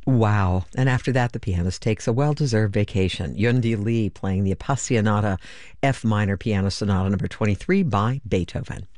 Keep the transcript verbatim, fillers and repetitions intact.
Wow. And after that, the pianist takes a well-deserved vacation. Yundi Lee playing the Appassionata F minor Piano Sonata number twenty-three by Beethoven.